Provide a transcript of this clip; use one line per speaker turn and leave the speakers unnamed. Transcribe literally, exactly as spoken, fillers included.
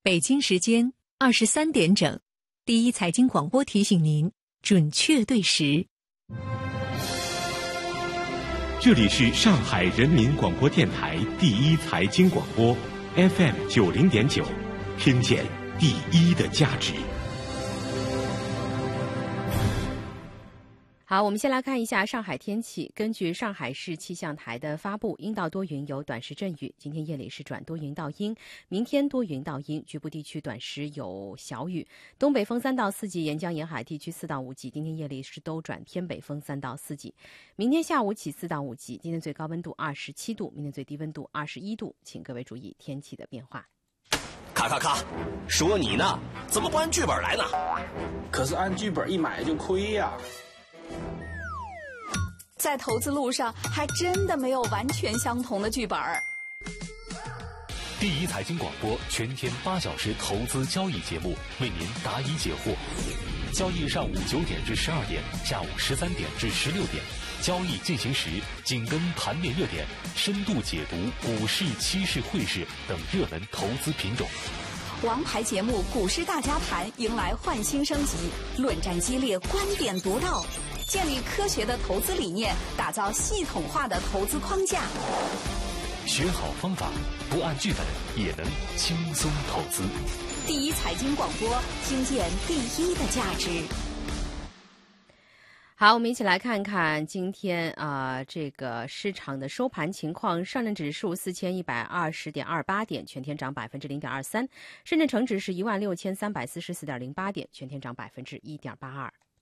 北京时间二十三点整，第一财经广播提醒您准确对时。
这里是上海人民广播电台第一财经广播 F M 九零点九，听见第一的价值。
好，我们先来看一下上海天气。根据上海市气象台的发布，阴到多云，有短时阵雨。今天夜里是转多云到阴，明天多云到阴，局部地区短时有小雨。东北风三到四级，沿江沿海地区四到五级。今天夜里是都转偏北风三到四级。明天下午起四到五级。今天最高温度二十七度，明天最低温度二十一度，请各位注意天气的变化。
咔咔咔，说你呢，怎么不按剧本来呢？
可是按剧本一买就亏呀。
在投资路上还真的没有完全相同的剧本。
第一财经广播全天八小时投资交易节目，为您答疑解惑。交易上午九点至十二点，下午十三点至十六点，交易进行时紧跟盘面热点，深度解读股市、期市、汇市等热门投资品种。
王牌节目《股市大家谈》迎来焕新升级，论战激烈，观点独到，建立科学的投资理念，打造系统化的投资框架。
学好方法，不按剧本也能轻松投资。
第一财经广播，听见第一的价值。
好，我们一起来看看今天啊、呃、这个市场的收盘情况。上证指数四千一百二十点二八点，全天涨百分之零点二三；深圳成指是一万六千三百四十四点零八点，全天涨百分之一点八二。